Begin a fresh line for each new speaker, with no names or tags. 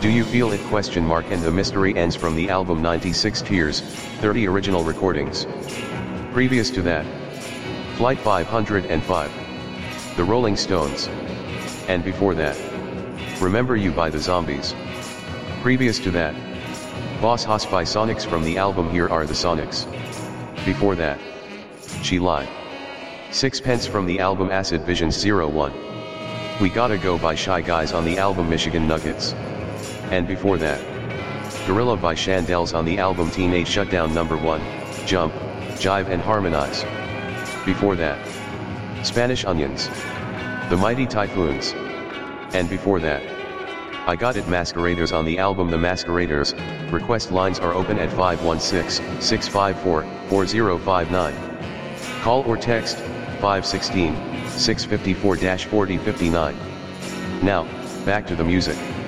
Do You Feel It? And the mystery ends from the album 96 Tears, 30 original recordings. Previous to that, Flight 505, The Rolling Stones. And before that, Remember You by the Zombies. Previous to that, Boss Hoss by Sonics from the album Here Are the Sonics. Before that, She Lied. Sixpence from the album Acid Visions 01. We Gotta Go by Shy Guys on the album Michigan Nuggets. And before that, Gorilla by Shandells on the album Teenage Shutdown No. 1, Jump, Jive and Harmonize. Before that, Spanish Onions, The Mighty Typhoons. And before that, I Got It Masqueraders on the album The Masqueraders. Request lines are open at 516-654-4059. Call or text 516-654-4059. Now, back to the music.